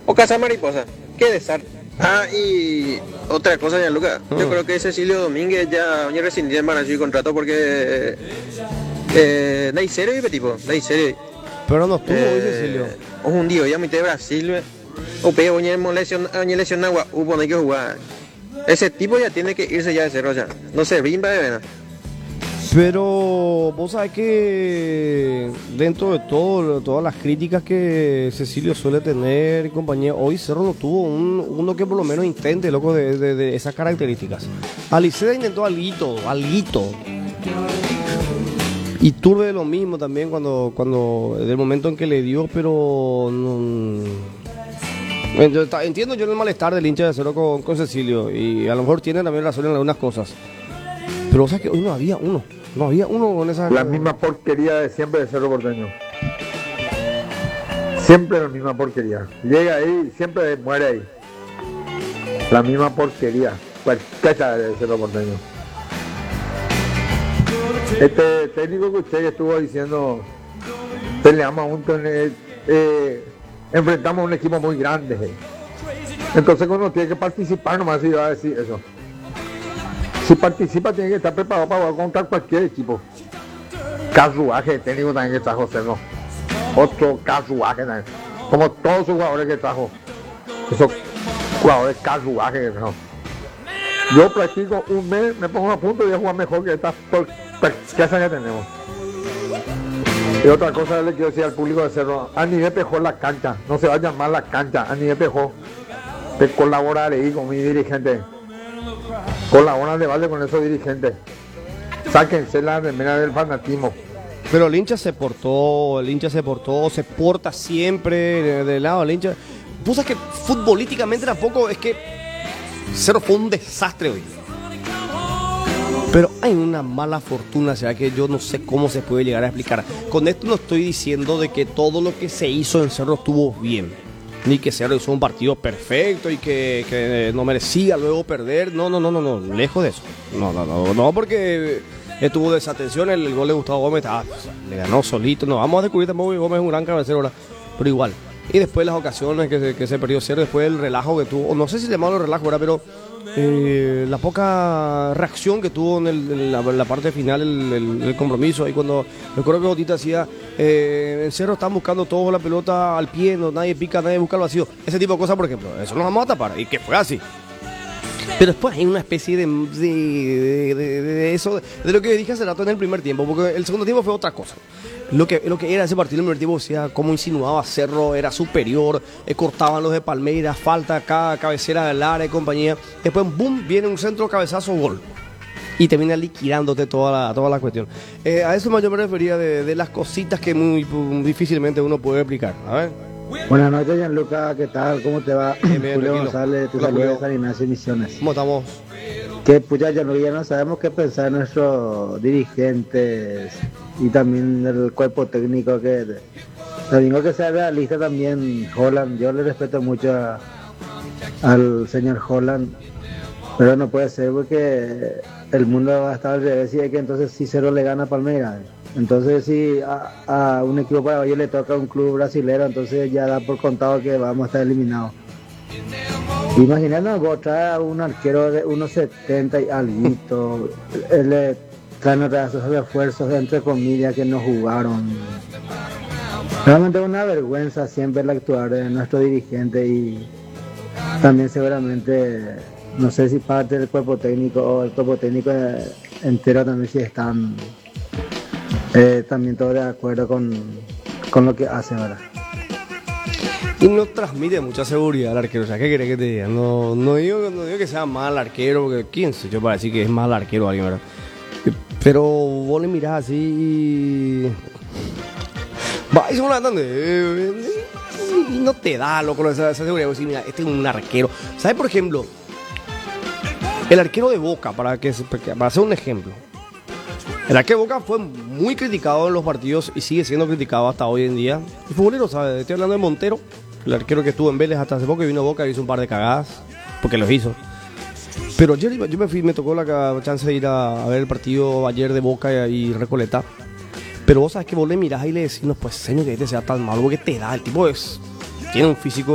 O Casa Mariposa. Qué desastre. Ah, y otra cosa, ya Luca. Yo creo que Cecilio Domínguez ya rescindió en Manager contrato porque dai serio y tipo, dai serio. Pero no estuvo hoy, Cecilio. Un día ya mitad de Brasil, o peo lesión agua, hubo no hay que jugar. Ese tipo ya tiene que irse ya de Cerro ya. No se bimba de vena. Pero vos sabés que dentro de todo, todas las críticas que Cecilio suele tener y compañía, hoy Cerro no tuvo uno que por lo menos intente, loco, de esas características. Aliceda intentó alguito. Y Turbe lo mismo también cuando del momento en que le dio, pero no. Entiendo yo el malestar del hincha de Cerro con Cecilio y a lo mejor tiene también razón en algunas cosas. Pero o sea que hoy no había uno con esa... La misma porquería de siempre de Cerro Porteño. Siempre la misma porquería. Llega ahí, siempre muere ahí. La misma porquería. Cualquiera de Cerro Porteño. Este técnico que usted estuvo diciendo, peleamos a un enfrentamos a un equipo muy grande. Entonces uno tiene que participar nomás si va a decir eso. Si participa tiene que estar preparado para jugar contra cualquier equipo. Carruaje técnico también que trajo Cerro. Otro carruaje también. Como todos sus jugadores que trajo. Esos jugadores carruaje que trajo. Yo practico un mes, me pongo a punto y voy a jugar mejor que esta casa que tenemos. Y otra cosa le quiero decir al público de Cerro. A nivel pejó la cancha. No se va a llamar la cancha. A nivel pejó. Te colaboraré con mi dirigente. Colaboran de vale con esos dirigentes. Sáquense la remera del fanatismo. Pero el hincha se porta siempre del lado del hincha. Pusa que futbolísticamente tampoco es que Cerro fue un desastre hoy. Pero hay una mala fortuna, será que yo no sé cómo se puede llegar a explicar. Con esto no estoy diciendo de que todo lo que se hizo en Cerro estuvo bien. Ni que Cerro hizo un partido perfecto y que no merecía luego perder. No, lejos de eso. No, porque estuvo desatención el gol de Gustavo Gómez. Le ganó solito. No, vamos a descubrir tampoco que Gómez es un gran cabecero ahora, pero igual. Y después las ocasiones que se perdió Cerro, después el relajo que tuvo, no sé si le llamaron relajo ahora, pero la poca reacción que tuvo en la parte final el compromiso. Ahí cuando recuerdo que Botita decía, en Cerro están buscando todos la pelota al pie, no, nadie pica, nadie busca el vacío. Ese tipo de cosas, por ejemplo, eso nos vamos a tapar, y que fue así. Pero después hay una especie de eso, de lo que dije hace rato en el primer tiempo, porque el segundo tiempo fue otra cosa. Lo que era ese partido en el primer tiempo, o sea, cómo insinuaba Cerro, era superior, cortaban los de Palmeiras, falta acá, cabecera del área y compañía. Después, boom, viene un centro, cabezazo, gol. Y termina liquidándote toda la cuestión. A eso yo me refería de las cositas que muy difícilmente uno puede explicar. A ver. Buenas noches, Gianluca, ¿qué tal? ¿Cmo te va? Bien, Julio González, te saluda de San Ignacio Misiones. ¿Cómo estamos? Que pucha, Gianluca, ya no sabemos qué pensar nuestros dirigentes y también el cuerpo técnico. Que lo digo que sea realista también, Holland. Yo le respeto mucho al señor Holland, pero no puede ser porque el mundo va a estar al revés y es que entonces si Cerro le gana a Palmeiras. Entonces si a un equipo paraguayo le toca a un club brasilero, entonces ya da por contado que vamos a estar eliminados. Imagínate vos traer a un arquero de 1.70 y alguito, le traen esos refuerzos entre comillas que no jugaron. Realmente es una vergüenza siempre el actuar de nuestro dirigente y también seguramente, no sé si parte del cuerpo técnico o el cuerpo técnico entero también si están también todos de acuerdo con lo que hace ahora. Y no transmite mucha seguridad al arquero. O sea, ¿qué querés que te diga? No digo que sea mal arquero, porque quién sé yo para decir que es mal arquero alguien, ¿verdad? Pero vos le mirás así y... Va, y y no te da, loco, esa seguridad. Vos decís, mira, este es un arquero. ¿Sabes, por ejemplo? El arquero de Boca, para hacer un ejemplo. El arquero de Boca fue muy criticado en los partidos y sigue siendo criticado hasta hoy en día. El futbolero, ¿sabes? Estoy hablando de Montero, el arquero que estuvo en Vélez hasta hace poco y vino a Boca y hizo un par de cagadas, porque los hizo. Pero ayer yo me tocó la chance de ir a ver el partido ayer de Boca y Recoleta. Pero vos sabes que vos le mirás y le decís, no, pues señor, que este sea tan malo, porque te da, el tipo tiene un físico